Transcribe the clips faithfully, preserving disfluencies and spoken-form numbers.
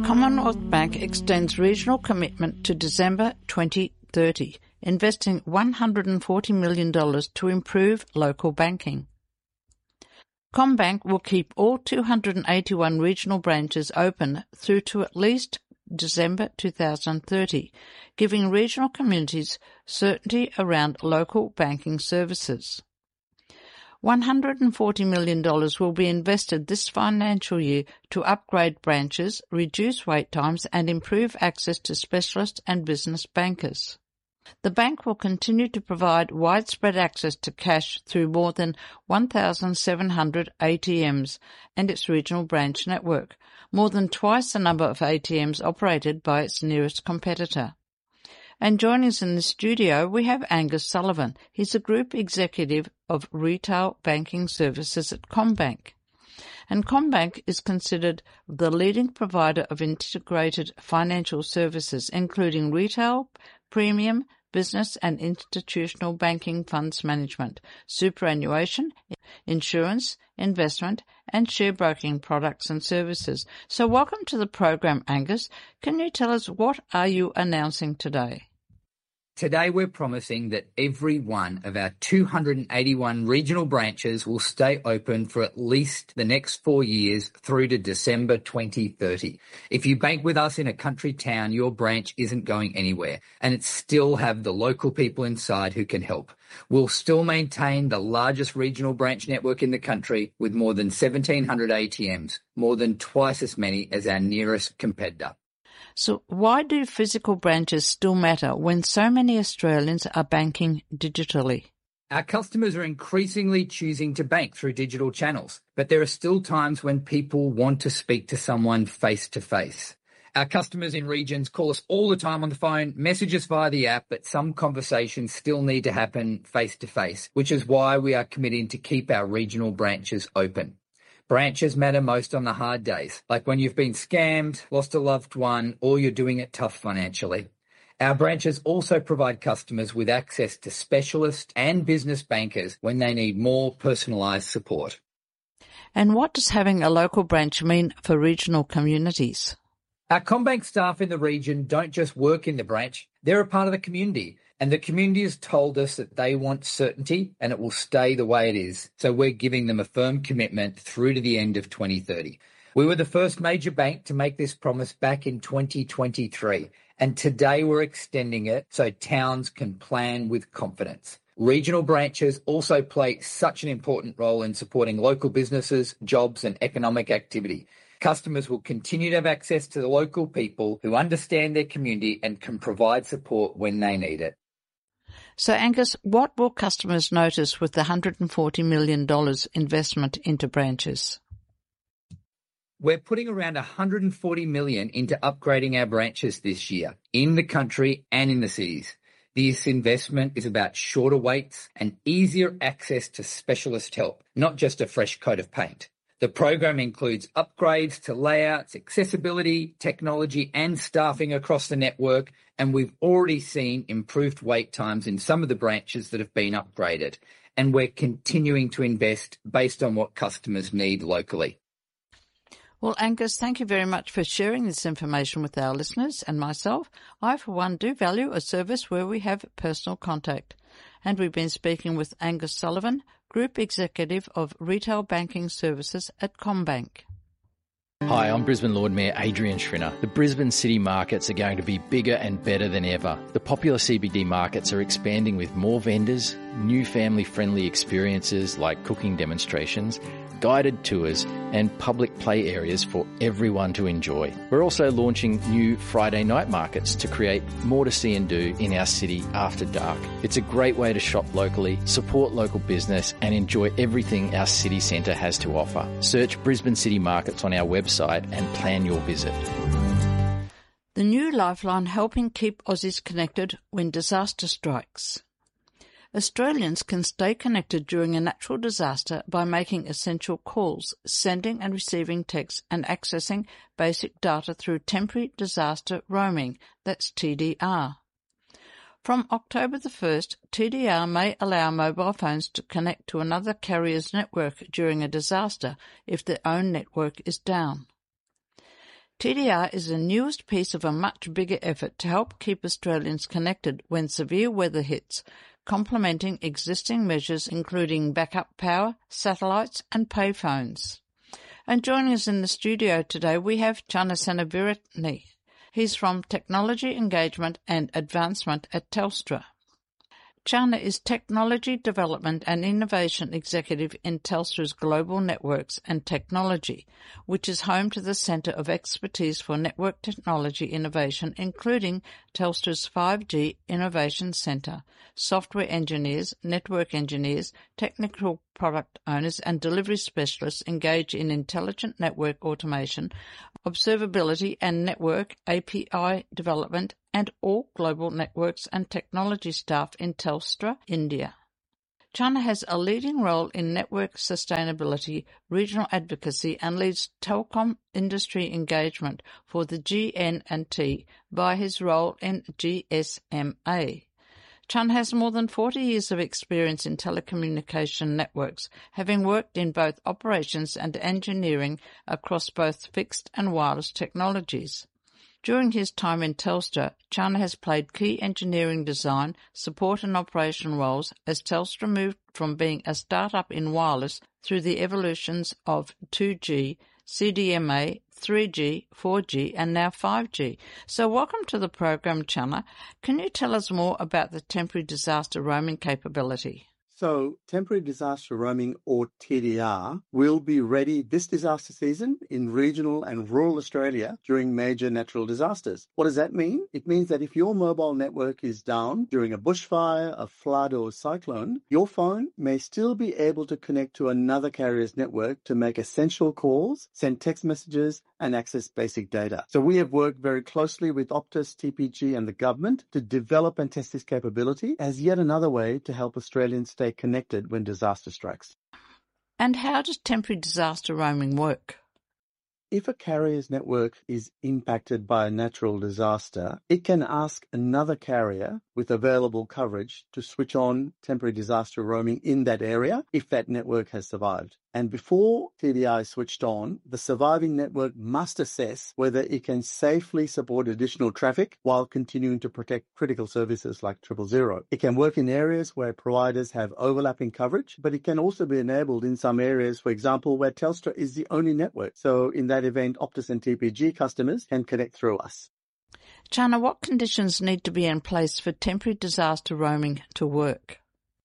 Commonwealth Bank extends regional commitment to December twenty thirty, investing one hundred forty million dollars to improve local banking. CommBank will keep all two hundred eighty-one regional branches open through to at least December two thousand thirty, giving regional communities certainty around local banking services. one hundred forty million dollars will be invested this financial year to upgrade branches, reduce wait times and improve access to specialist and business bankers. The bank will continue to provide widespread access to cash through more than one thousand seven hundred A T Ms and its regional branch network, more than twice the number of A T Ms operated by its nearest competitor. And joining us in the studio, we have Angus Sullivan. He's a Group Executive of Retail Banking Services at CommBank. And CommBank is considered the leading provider of integrated financial services, including retail, premium, business and institutional banking, funds management, superannuation, insurance, investment and share broking products and services. So welcome to the program, Angus. Can you tell us, what are you announcing today? Today we're promising that every one of our two hundred eighty-one regional branches will stay open for at least the next four years through to December twenty thirty. If you bank with us in a country town, your branch isn't going anywhere and it still have the local people inside who can help. We'll still maintain the largest regional branch network in the country with more than seventeen hundred A T Ms, more than twice as many as our nearest competitor. So why do physical branches still matter when so many Australians are banking digitally? Our customers are increasingly choosing to bank through digital channels, but there are still times when people want to speak to someone face-to-face. Our customers in regions call us all the time on the phone, message us via the app, but some conversations still need to happen face-to-face, which is why we are committing to keep our regional branches open. Branches matter most on the hard days, like when you've been scammed, lost a loved one, or you're doing it tough financially. Our branches also provide customers with access to specialist and business bankers when they need more personalised support. And what does having a local branch mean for regional communities? Our CommBank staff in the region don't just work in the branch, they're a part of the community. And the community has told us that they want certainty and it will stay the way it is. So we're giving them a firm commitment through to the end of twenty thirty. We were the first major bank to make this promise back in twenty twenty-three. And today we're extending it so towns can plan with confidence. Regional branches also play such an important role in supporting local businesses, jobs and economic activity. Customers will continue to have access to the local people who understand their community and can provide support when they need it. So, Angus, what will customers notice with the one hundred forty million dollars investment into branches? We're putting around one hundred forty million dollars into upgrading our branches this year, in the country and in the cities. This investment is about shorter waits and easier access to specialist help, not just a fresh coat of paint. The program includes upgrades to layouts, accessibility, technology and staffing across the network, and we've already seen improved wait times in some of the branches that have been upgraded, and we're continuing to invest based on what customers need locally. Well, Angus, thank you very much for sharing this information with our listeners and myself. I, for one, do value a service where we have personal contact. And we've been speaking with Angus Sullivan, Group Executive of Retail Banking Services at CommBank. Hi, I'm Brisbane Lord Mayor Adrian Schrinner. The Brisbane city markets are going to be bigger and better than ever. The popular C B D markets are expanding with more vendors, new family-friendly experiences like cooking demonstrations, guided tours and public play areas for everyone to enjoy. We're also launching new Friday night markets to create more to see and do in our city after dark. It's a great way to shop locally, support local business and enjoy everything our city centre has to offer. Search Brisbane City Markets on our website and plan your visit. The new lifeline helping keep Aussies connected when disaster strikes. Australians can stay connected during a natural disaster by making essential calls, sending and receiving texts and accessing basic data through temporary disaster roaming, that's T D R. From October the first, T D R may allow mobile phones to connect to another carrier's network during a disaster if their own network is down. T D R is the newest piece of a much bigger effort to help keep Australians connected when severe weather hits, complementing existing measures including backup power, satellites and payphones. And joining us in the studio today we have Channa Senaviratne. He's from Technology Engagement and Advancement at Telstra. Channa is Technology Development and Innovation Executive in Telstra's Global Networks and Technology, which is home to the Centre of Expertise for Network Technology Innovation, including Telstra's five G Innovation Centre, software engineers, network engineers, technical product owners and delivery specialists engage in intelligent network automation, observability and network A P I development, and all global networks and technology staff in Telstra, India. Channa has a leading role in network sustainability, regional advocacy and leads telecom industry engagement for the G N and T by his role in G S M A. Channa has more than forty years of experience in telecommunication networks, having worked in both operations and engineering across both fixed and wireless technologies. During his time in Telstra, Channa has played key engineering design, support and operation roles as Telstra moved from being a start-up in wireless through the evolutions of two G, C D M A, three G, four G and now five G. So welcome to the program, Channa. Can you tell us more about the temporary disaster roaming capability? So temporary disaster roaming, or T D R, will be ready this disaster season in regional and rural Australia during major natural disasters. What does that mean? It means that if your mobile network is down during a bushfire, a flood or a cyclone, your phone may still be able to connect to another carrier's network to make essential calls, send text messages and access basic data. So we have worked very closely with Optus, T P G and the government to develop and test this capability as yet another way to help Australians stay connected when disaster strikes. And how does temporary disaster roaming work? If a carrier's network is impacted by a natural disaster, it can ask another carrier with available coverage to switch on temporary disaster roaming in that area if that network has survived. And before T D R is switched on, the surviving network must assess whether it can safely support additional traffic while continuing to protect critical services like triple zero. It can work in areas where providers have overlapping coverage, but it can also be enabled in some areas, for example, where Telstra is the only network. So in that event, Optus and T P G customers can connect through us. Channa, what conditions need to be in place for temporary disaster roaming to work?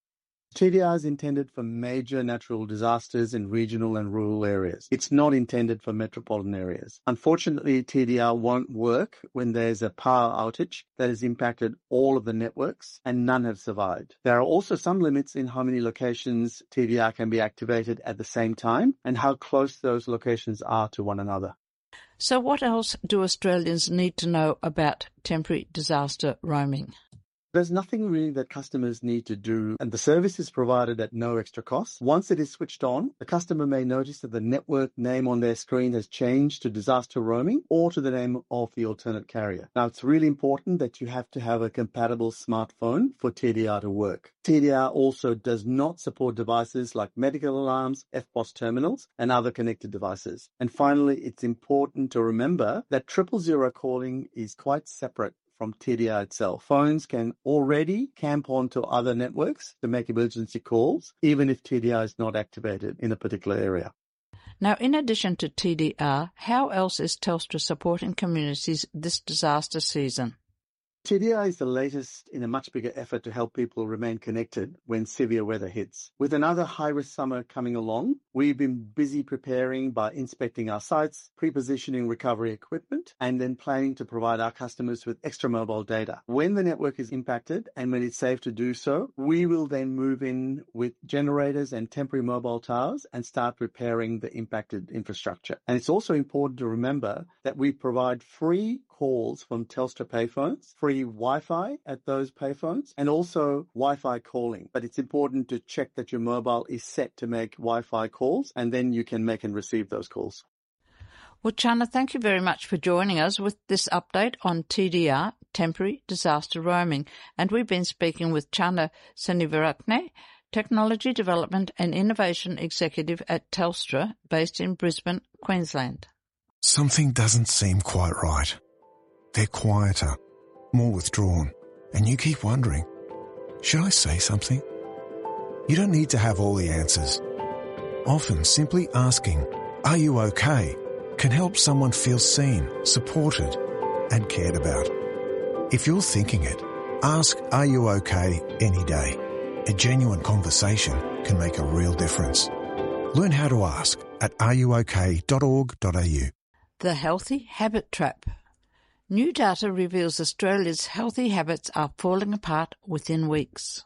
T D R is intended for major natural disasters in regional and rural areas. It's not intended for metropolitan areas. Unfortunately, T D R won't work when there's a power outage that has impacted all of the networks and none have survived. There are also some limits in how many locations T D R can be activated at the same time and how close those locations are to one another. So what else do Australians need to know about temporary disaster roaming? There's nothing really that customers need to do, and the service is provided at no extra cost. Once it is switched on, the customer may notice that the network name on their screen has changed to disaster roaming or to the name of the alternate carrier. Now, it's really important that you have to have a compatible smartphone for T D R to work. T D R also does not support devices like medical alarms, F P O S terminals, and other connected devices. And finally, it's important to remember that triple zero calling is quite separate from T D R itself. Phones can already camp onto other networks to make emergency calls, even if T D R is not activated in a particular area. Now, in addition to T D R, how else is Telstra supporting communities this disaster season? T D R is the latest in a much bigger effort to help people remain connected when severe weather hits. With another high-risk summer coming along, we've been busy preparing by inspecting our sites, pre-positioning recovery equipment, and then planning to provide our customers with extra mobile data. When the network is impacted and when it's safe to do so, we will then move in with generators and temporary mobile towers and start repairing the impacted infrastructure. And it's also important to remember that we provide free calls from Telstra payphones, free Wi-Fi at those payphones, and also Wi-Fi calling. But it's important to check that your mobile is set to make Wi-Fi calls, and then you can make and receive those calls. Well, Channa, thank you very much for joining us with this update on T D R, temporary disaster roaming. And we've been speaking with Channa Senaviratne, Technology Development and Innovation Executive at Telstra, based in Brisbane, Queensland. something doesn't seem quite right. They're quieter, more withdrawn, and you keep wondering, should I say something? You don't need to have all the answers. Often simply asking, "Are you okay?" can help someone feel seen, supported, and cared about. If you're thinking it, ask, "Are you okay?" any day. A genuine conversation can make a real difference. Learn how to ask at are you okay dot org dot a u. The Healthy Habit Trap. New data reveals Australia's healthy habits are falling apart within weeks.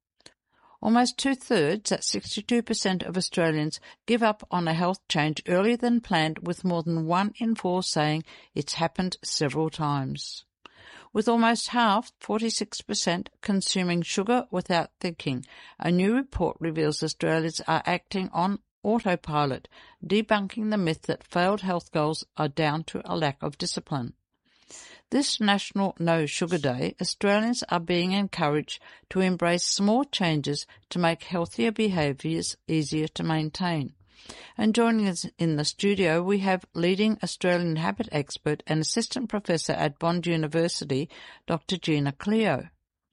Almost two-thirds, at sixty-two percent of Australians, give up on a health change earlier than planned, with more than one in four saying it's happened several times. With almost half, forty-six percent, consuming sugar without thinking, a new report reveals Australians are acting on autopilot, debunking the myth that failed health goals are down to a lack of discipline. This National No Sugar Day, Australians are being encouraged to embrace small changes to make healthier behaviours easier to maintain. And joining us in the studio, we have leading Australian habit expert and assistant professor at Bond University, Doctor Gina Cleo.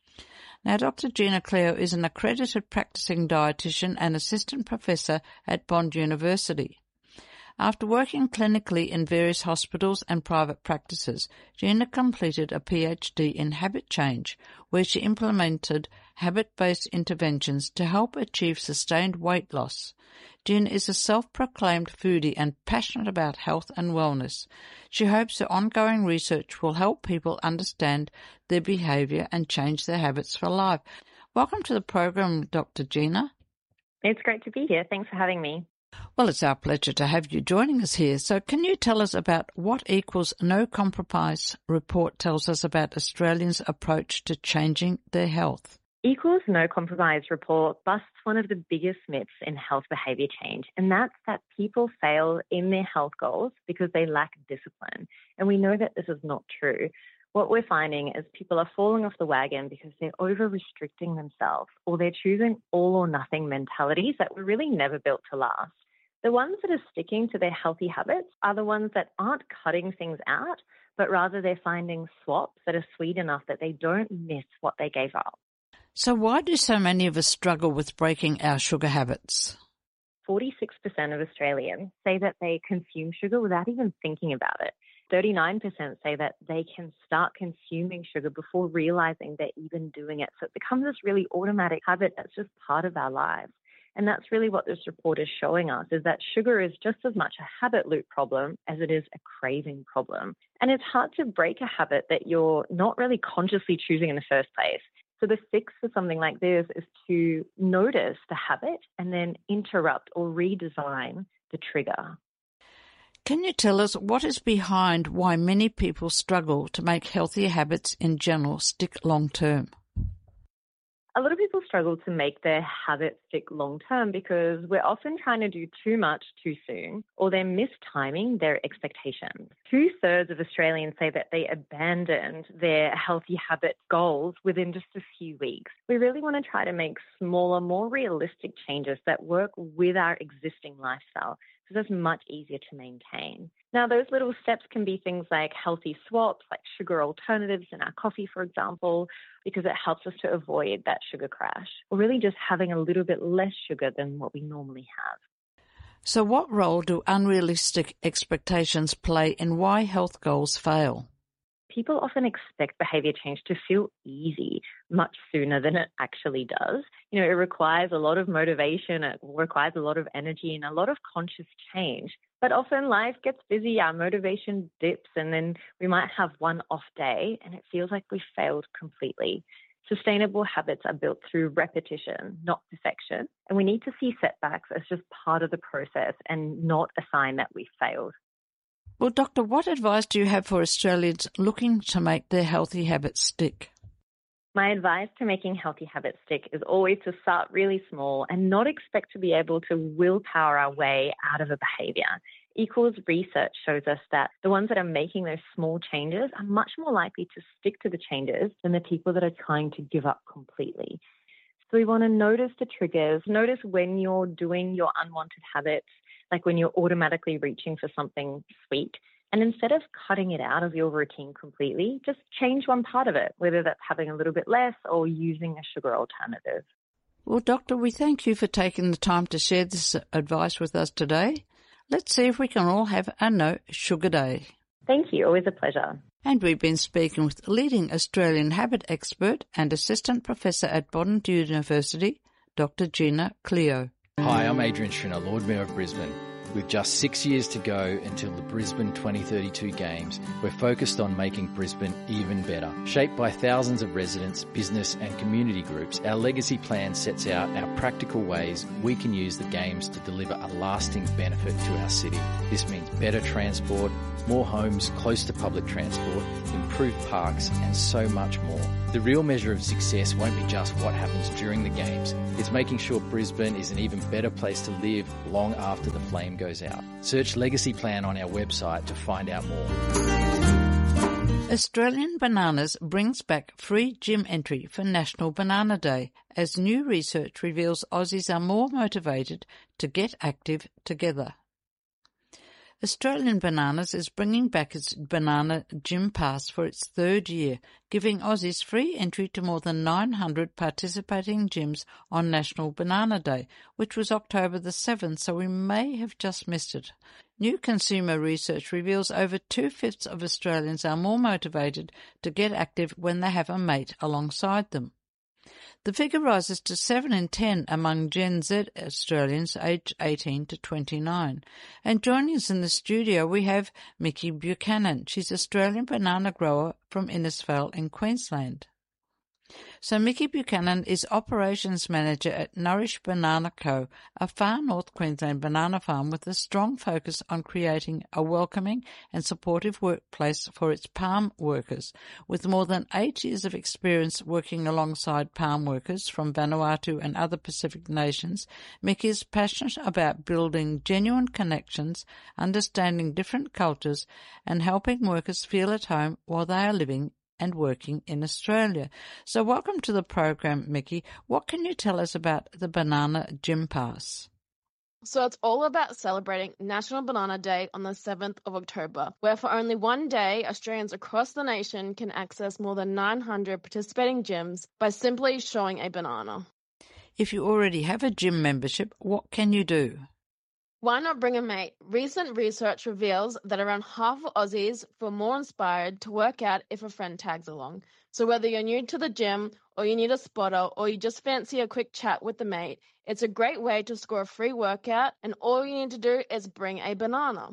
Now, Doctor Gina Cleo is an accredited practicing dietitian and assistant professor at Bond University. After working clinically in various hospitals and private practices, Gina completed a PhD in habit change, where she implemented habit-based interventions to help achieve sustained weight loss. Gina is a self-proclaimed foodie and passionate about health and wellness. She hopes her ongoing research will help people understand their behaviour and change their habits for life. Welcome to the program, Doctor Gina. It's great to be here. Thanks for having me. Well, it's our pleasure to have you joining us here. So can you tell us about what Equals No Compromise report tells us about Australians' approach to changing their health? Equals No Compromise report busts one of the biggest myths in health behaviour change, and that's that people fail in their health goals because they lack discipline. And we know that this is not true. What we're finding is people are falling off the wagon because they're over-restricting themselves, or they're choosing all-or-nothing mentalities that were really never built to last. The ones that are sticking to their healthy habits are the ones that aren't cutting things out, but rather they're finding swaps that are sweet enough that they don't miss what they gave up. So why do so many of us struggle with breaking our sugar habits? forty-six percent of Australians say that they consume sugar without even thinking about it. thirty-nine percent say that they can start consuming sugar before realizing they're even doing it. So it becomes this really automatic habit that's just part of our lives. And that's really what this report is showing us, is that sugar is just as much a habit loop problem as it is a craving problem. And it's hard to break a habit that you're not really consciously choosing in the first place. So the fix for something like this is to notice the habit and then interrupt or redesign the trigger. Can you tell us what is behind why many people struggle to make healthier habits in general stick long term? A lot of people struggle to make their habits stick long term because we're often trying to do too much too soon, or they're mistiming their expectations. Two-thirds of Australians say that they abandoned their healthy habit goals within just a few weeks. We really want to try to make smaller, more realistic changes that work with our existing lifestyle, so that's much easier to maintain. Now, those little steps can be things like healthy swaps, like sugar alternatives in our coffee, for example, because it helps us to avoid that sugar crash, or really just having a little bit less sugar than what we normally have. So what role do unrealistic expectations play in why health goals fail? People often expect behaviour change to feel easy much sooner than it actually does. You know, it requires a lot of motivation, it requires a lot of energy and a lot of conscious change. But often life gets busy, our motivation dips, and then we might have one off day and it feels like we failed completely. Sustainable habits are built through repetition, not perfection. And we need to see setbacks as just part of the process and not a sign that we failed. Well, Doctor, what advice do you have for Australians looking to make their healthy habits stick? My advice to making healthy habits stick is always to start really small and not expect to be able to willpower our way out of a behaviour. Equals research shows us that the ones that are making those small changes are much more likely to stick to the changes than the people that are trying to give up completely. So we want to notice the triggers, notice when you're doing your unwanted habits, like when you're automatically reaching for something sweet, And instead of cutting it out of your routine completely, just change one part of it, whether that's having a little bit less or using a sugar alternative. Well, Doctor, we thank you for taking the time to share this advice with us today. Let's see if we can all have a no sugar day. Thank you. Always a pleasure. And we've been speaking with leading Australian habit expert and assistant professor at Bond University, Doctor Gina Cleo. Hi, I'm Adrian Schrinner, Lord Mayor of Brisbane. With just six years to go until the Brisbane twenty thirty-two Games, we're focused on making Brisbane even better. Shaped by thousands of residents, business and community groups, our legacy plan sets out our practical ways we can use the Games to deliver a lasting benefit to our city. This means better transport, more homes close to public transport, improved parks and so much more. The real measure of success won't be just what happens during the Games. It's making sure Brisbane is an even better place to live long after the flame goes out. Search Legacy Plan on our website to find out more. Australian Bananas brings back free gym entry for National Banana Day as new research reveals Aussies are more motivated to get active together. Australian Bananas is bringing back its Banana Gym Pass for its third year, giving Aussies free entry to more than nine hundred participating gyms on National Banana Day, which was October the seventh, so we may have just missed it. New consumer research reveals over two-fifths of Australians are more motivated to get active when they have a mate alongside them. The figure rises to seven in ten among Gen Z Australians aged eighteen to twenty-nine. And joining us in the studio we have Mickey Buchanan. She's Australian banana grower from Innisfail in Queensland. So Mickey Buchanan is Operations Manager at Nourish Banana Co., a far north Queensland banana farm with a strong focus on creating a welcoming and supportive workplace for its palm workers. With more than eight years of experience working alongside palm workers from Vanuatu and other Pacific nations, Mickey is passionate about building genuine connections, understanding different cultures, and helping workers feel at home while they are living and working in Australia. So welcome to the program, Mickey. What can you tell us about the Banana Gym Pass? So it's all about celebrating National Banana Day on the seventh of October, where for only one day, Australians across the nation can access more than nine hundred participating gyms by simply showing a banana. If you already have a gym membership, what can you do? Why not bring a mate? Recent research reveals that around half of Aussies feel more inspired to work out if a friend tags along. So whether you're new to the gym or you need a spotter or you just fancy a quick chat with the mate, it's a great way to score a free workout, and all you need to do is bring a banana.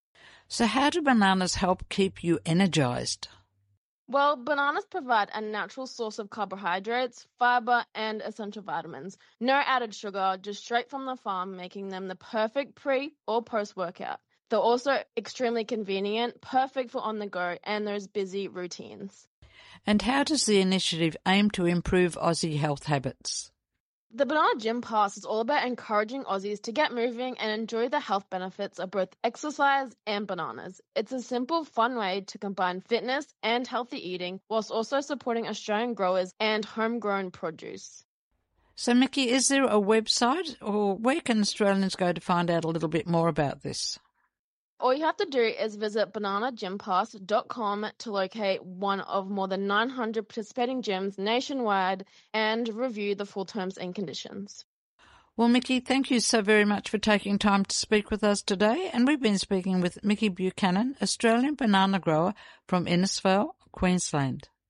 So how do bananas help keep you energized? Well, bananas provide a natural source of carbohydrates, fiber, and essential vitamins. No added sugar, just straight from the farm, making them the perfect pre- or post-workout. They're also extremely convenient, perfect for on the go and those busy routines. And how does the initiative aim to improve Aussie health habits? The Banana Gym Pass is all about encouraging Aussies to get moving and enjoy the health benefits of both exercise and bananas. It's a simple, fun way to combine fitness and healthy eating whilst also supporting Australian growers and homegrown produce. So, Mickey, is there a website or where can Australians go to find out a little bit more about this? All you have to do is visit banana gym pass dot com to locate one of more than nine hundred participating gyms nationwide and review the full terms and conditions. Well, Mickey, thank you so very much for taking time to speak with us today. And we've been speaking with Mickey Buchanan, Australian banana grower from Innisfail, Queensland.